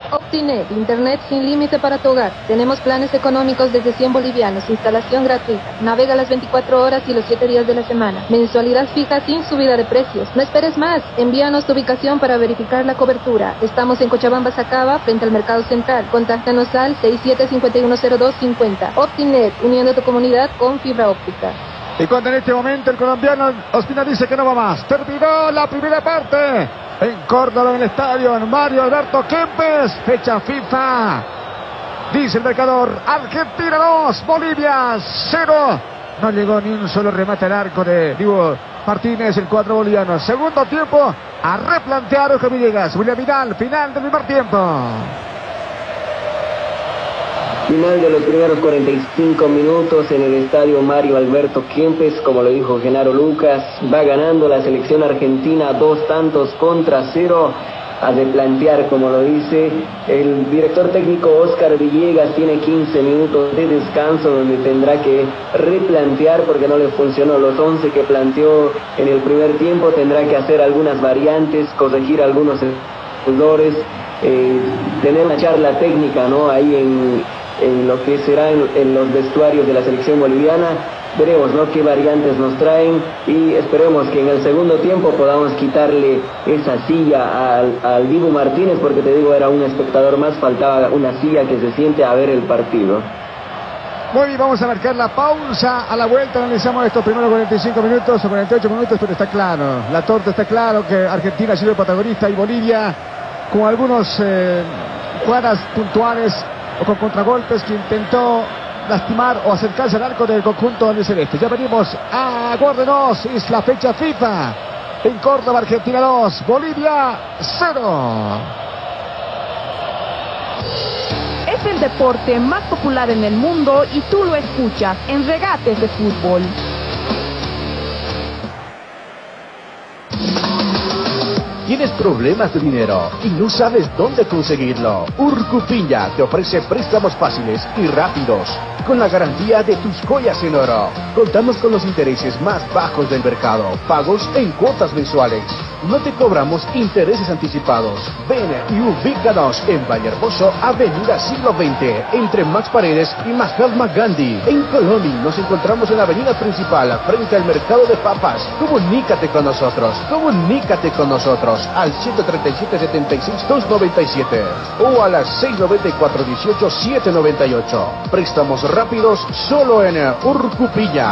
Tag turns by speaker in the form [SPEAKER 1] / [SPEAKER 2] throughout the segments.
[SPEAKER 1] Optinet, internet sin límite para tu hogar. Tenemos planes económicos desde 100 bolivianos, instalación gratuita. Navega las 24 horas y los 7 días de la semana. Mensualidad fija sin subida de precios. No esperes más. Envíanos tu ubicación para verificar la cobertura. Estamos en Cochabamba, Sacaba, frente al Mercado Central. Contáctanos al 67510250. Optinet, uniendo tu comunidad con fibra óptica.
[SPEAKER 2] Y cuando en este momento el colombiano Ospina dice que no va más. Terminó la primera parte. En Córdoba, en el estadio, en Mario Alberto Kempes, fecha FIFA. Dice el marcador, Argentina 2, Bolivia 0. No llegó ni un solo remate al arco de Diego Martínez, el cuadro boliviano. Segundo tiempo, a replantear Ojo Villegas. William Vidal, final del primer tiempo.
[SPEAKER 3] Final de los primeros 45 minutos en el estadio Mario Alberto Kempes, como lo dijo Genaro Lucas, va ganando la selección argentina 2-0 a replantear, como lo dice el director técnico Oscar Villegas. Tiene 15 minutos de descanso donde tendrá que replantear porque no le funcionó los 11 que planteó en el primer tiempo. Tendrá que hacer algunas variantes, corregir algunos errores, tener una charla técnica, ¿no? Ahí en lo que será en los vestuarios de la selección boliviana. Veremos, ¿no?, qué variantes nos traen y esperemos que en el segundo tiempo podamos quitarle esa silla al Dibu Martínez, porque te digo, era un espectador más, faltaba una silla que se siente a ver el partido.
[SPEAKER 2] Muy bien, vamos a marcar la pausa. A la vuelta analizamos estos primeros 45 minutos o 48 minutos, pero está claro, la torta está claro que Argentina ha sido el protagonista y Bolivia con algunos jugadas puntuales o con contragolpes que intentó lastimar o acercarse al arco del conjunto albiceleste. Ya venimos a Guárdenos, es la fecha FIFA. En Córdoba, Argentina 2, Bolivia 0.
[SPEAKER 4] Es el deporte más popular en el mundo y tú lo escuchas en Regates de Fútbol.
[SPEAKER 5] ¿Tienes problemas de dinero y no sabes dónde conseguirlo? Urcupiña te ofrece préstamos fáciles y rápidos, con la garantía de tus joyas en oro. Contamos con los intereses más bajos del mercado, pagos en cuotas mensuales. No te cobramos intereses anticipados. Ven y ubícanos en Vallehermoso, Avenida Siglo XX, entre Max Paredes y Mahatma Gandhi. En Colombia nos encontramos en la avenida principal, frente al mercado de papas. Comunícate con nosotros al 137-76-297 o a las 694-18-798. Préstamos rápidos solo en Urcupiña.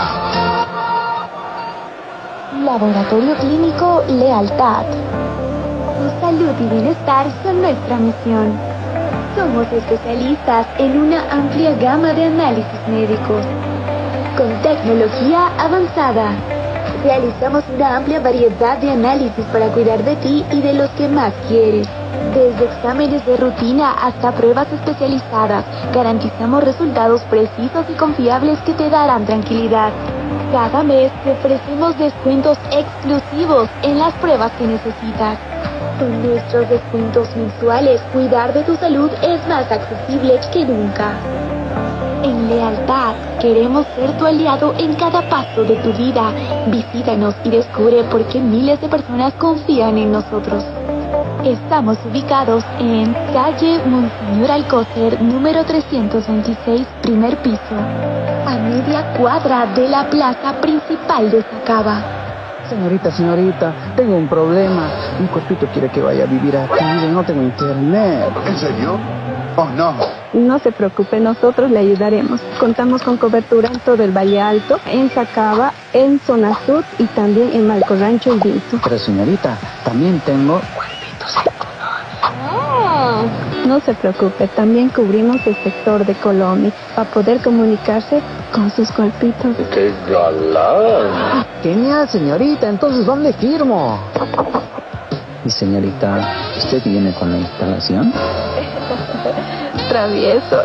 [SPEAKER 6] Laboratorio Clínico Lealtad. Tu salud y bienestar son nuestra misión. Somos especialistas en una amplia gama de análisis médicos, con tecnología avanzada. Realizamos una amplia variedad de análisis para cuidar de ti y de los que más quieres. Desde exámenes de rutina hasta pruebas especializadas, garantizamos resultados precisos y confiables que te darán tranquilidad. Cada mes te ofrecemos descuentos exclusivos en las pruebas que necesitas. Con nuestros descuentos mensuales, cuidar de tu salud es más accesible que nunca. En Lealtad, queremos ser tu aliado en cada paso de tu vida. Visítanos y descubre por qué miles de personas confían en nosotros. Estamos ubicados en calle Monseñor Alcócer, número 326, primer piso, a media cuadra de la plaza principal de Sacaba.
[SPEAKER 7] Señorita, tengo un problema. Mi cuerpito quiere que vaya a vivir aquí y no tengo internet.
[SPEAKER 8] ¿En serio? Oh, no.
[SPEAKER 9] No se preocupe, nosotros le ayudaremos. Contamos con cobertura en todo el Valle Alto, en Sacaba, en Zona Sur y también en Marco Rancho y Vinto.
[SPEAKER 7] Pero señorita, también tengo cuerpitos en
[SPEAKER 9] Colombia. No se preocupe, también cubrimos el sector de Colombia para poder comunicarse con sus cuerpitos.
[SPEAKER 8] ¡Qué galán!
[SPEAKER 7] Genial, señorita, entonces ¿dónde firmo? Y señorita, ¿usted viene con la instalación?
[SPEAKER 9] Travieso.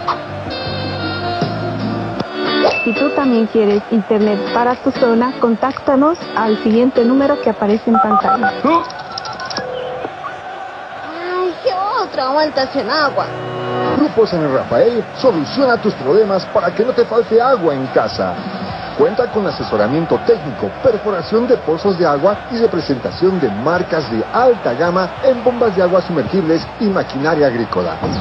[SPEAKER 9] Si tú también quieres internet para tu zona, contáctanos al siguiente número que aparece en pantalla.
[SPEAKER 10] Ay, qué otra vuelta sin agua.
[SPEAKER 11] Grupo San Rafael soluciona tus problemas para que no te falte agua en casa. Cuenta con asesoramiento técnico, perforación de pozos de agua y representación de marcas de alta gama en bombas de agua sumergibles y maquinaria agrícola.